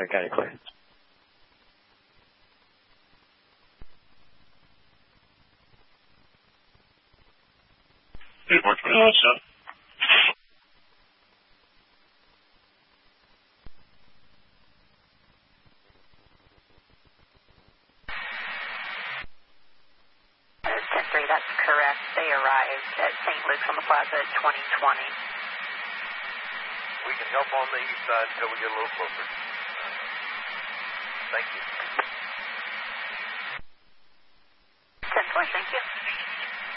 Montgomery County clear. Hey, what's going on, son? That's correct. They arrived at St. Luke's on the Plaza at 2020. We can help on the east side until we get a little closer. Thank you. 10-20, thank you.